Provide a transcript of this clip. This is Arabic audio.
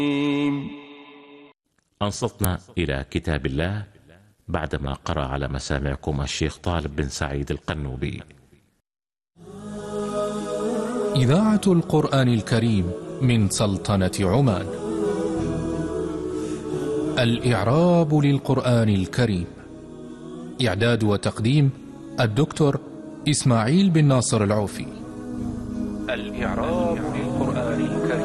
أنصتنا إلى كتاب الله بعدما قرأ على مسامعكم الشيخ طالب بن سعيد القنوبي. إذاعة القرآن الكريم من سلطنة عمان. الإعراب للقرآن الكريم. إعداد وتقديم الدكتور إسماعيل بن ناصر العوفي. الإعراب للقرآن الكريم.